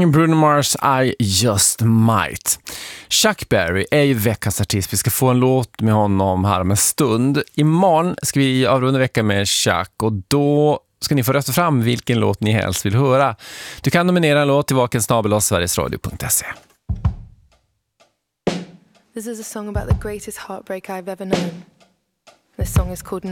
Bruno Mars, I Just Might. Chuck Berry är ju veckans artist. Vi ska få en låt med honom här om en stund. Imorgon ska vi avrunda veckan med Chuck och då ska ni få rösta fram vilken låt ni helst vill höra. Du kan nominera en låt till vaken@sverigesradio.se. This is a song about the greatest heartbreak I've ever known. This song is called